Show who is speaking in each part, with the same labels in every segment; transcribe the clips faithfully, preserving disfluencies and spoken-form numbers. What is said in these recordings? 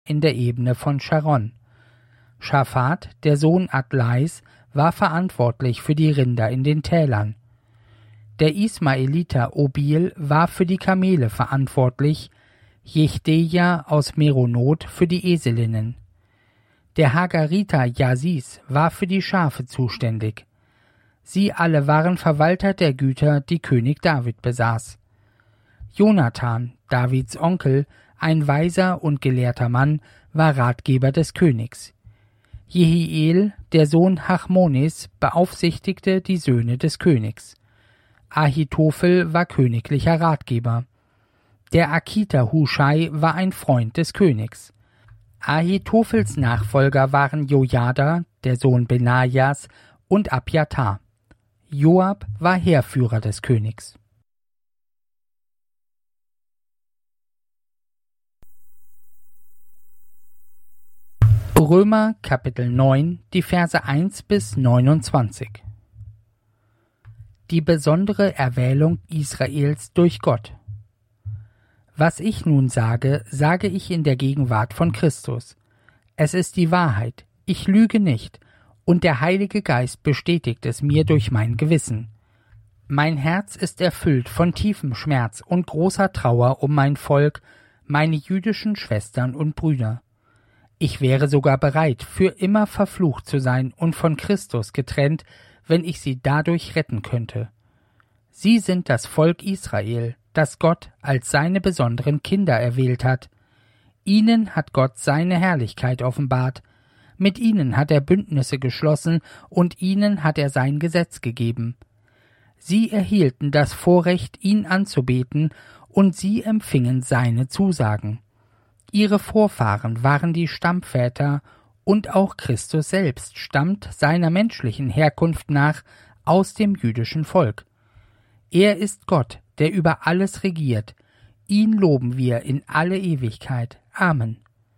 Speaker 1: in der Ebene von Sharon. Schaphat, der Sohn Adlais, war verantwortlich für die Rinder in den Tälern. Der Ismaeliter Obil war für die Kamele verantwortlich, Jechteja aus Meronot für die Eselinnen. Der Hagariter Jasis war für die Schafe zuständig. Sie alle waren Verwalter der Güter, die König David besaß. Jonathan, Davids Onkel, ein weiser und gelehrter Mann, war Ratgeber des Königs. Jehiel, der Sohn Hachmonis, beaufsichtigte die Söhne des Königs. Ahitophel war königlicher Ratgeber. Der Akiter Huschai war ein Freund des Königs. Ahitophels Nachfolger waren Jojada, der Sohn Benajas, und Abjatar. Joab war Heerführer des Königs. Römer Kapitel neun, die Verse eins bis neunundzwanzig. Die besondere Erwählung Israels durch Gott. Was ich nun sage, sage ich in der Gegenwart von Christus. Es ist die Wahrheit, ich lüge nicht, und der Heilige Geist bestätigt es mir durch mein Gewissen. Mein Herz ist erfüllt von tiefem Schmerz und großer Trauer um mein Volk, meine jüdischen Schwestern und Brüder. Ich wäre sogar bereit, für immer verflucht zu sein und von Christus getrennt, wenn ich sie dadurch retten könnte. Sie sind das Volk Israel, das Gott als seine besonderen Kinder erwählt hat. Ihnen hat Gott seine Herrlichkeit offenbart, mit ihnen hat er Bündnisse geschlossen und ihnen hat er sein Gesetz gegeben. Sie erhielten das Vorrecht, ihn anzubeten, und sie empfingen seine Zusagen. Ihre Vorfahren waren die Stammväter, und auch Christus selbst stammt seiner menschlichen Herkunft nach aus dem jüdischen Volk. Er ist Gott, der über alles regiert. Ihn loben wir in alle Ewigkeit. Amen.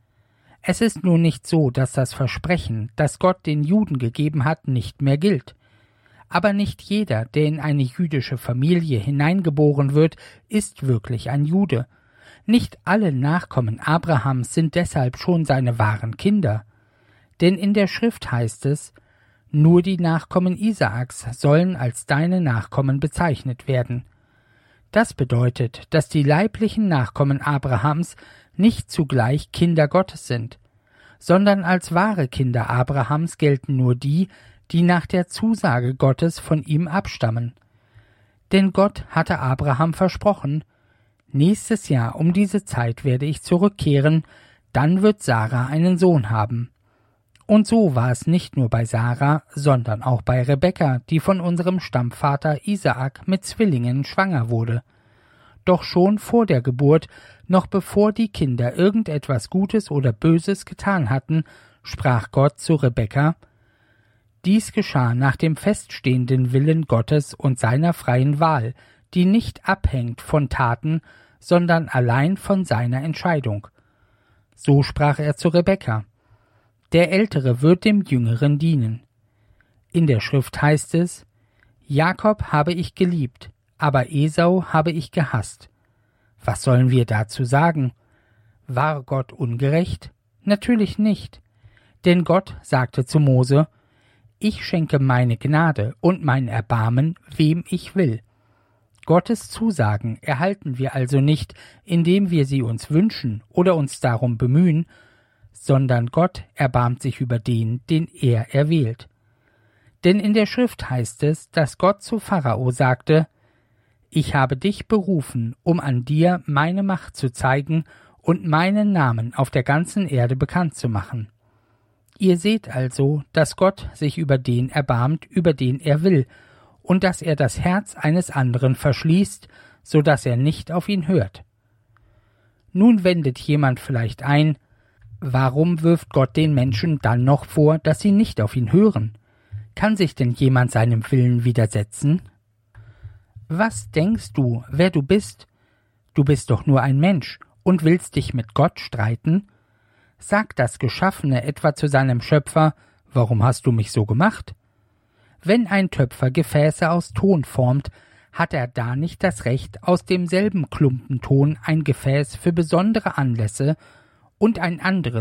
Speaker 1: Es ist nun nicht so, dass das Versprechen, das Gott den Juden gegeben hat, nicht mehr gilt. Aber nicht jeder, der in eine jüdische Familie hineingeboren wird, ist wirklich ein Jude. Nicht alle Nachkommen Abrahams sind deshalb schon seine wahren Kinder. Denn in der Schrift heißt es, nur die Nachkommen Isaaks sollen als deine Nachkommen bezeichnet werden. Das bedeutet, dass die leiblichen Nachkommen Abrahams nicht zugleich Kinder Gottes sind, sondern als wahre Kinder Abrahams gelten nur die, die nach der Zusage Gottes von ihm abstammen. Denn Gott hatte Abraham versprochen, nächstes Jahr um diese Zeit werde ich zurückkehren, dann wird Sarah einen Sohn haben. Und so war es nicht nur bei Sarah, sondern auch bei Rebekka, die von unserem Stammvater Isaak mit Zwillingen schwanger wurde. Doch schon vor der Geburt, noch bevor die Kinder irgendetwas Gutes oder Böses getan hatten, sprach Gott zu Rebekka: Dies geschah nach dem feststehenden Willen Gottes und seiner freien Wahl, die nicht abhängt von Taten, sondern allein von seiner Entscheidung. So sprach er zu Rebekka: Der Ältere wird dem Jüngeren dienen. In der Schrift heißt es: Jakob habe ich geliebt, aber Esau habe ich gehasst. Was sollen wir dazu sagen? War Gott ungerecht? Natürlich nicht. Denn Gott sagte zu Mose: Ich schenke meine Gnade und mein Erbarmen, wem ich will. Gottes Zusagen erhalten wir also nicht, indem wir sie uns wünschen oder uns darum bemühen, sondern Gott erbarmt sich über den, den er erwählt. Denn in der Schrift heißt es, dass Gott zu Pharao sagte: Ich habe dich berufen, um an dir meine Macht zu zeigen und meinen Namen auf der ganzen Erde bekannt zu machen. Ihr seht also, dass Gott sich über den erbarmt, über den er will, und dass er das Herz eines anderen verschließt, so dass er nicht auf ihn hört. Nun wendet jemand vielleicht ein: Warum wirft Gott den Menschen dann noch vor, dass sie nicht auf ihn hören? Kann sich denn jemand seinem Willen widersetzen? Was denkst du, wer du bist? Du bist doch nur ein Mensch und willst dich mit Gott streiten? Sagt das Geschaffene etwa zu seinem Schöpfer: Warum hast du mich so gemacht? Wenn ein Töpfer Gefäße aus Ton formt, hat er da nicht das Recht, aus demselben Klumpen Ton ein Gefäß für besondere Anlässe und ein anderes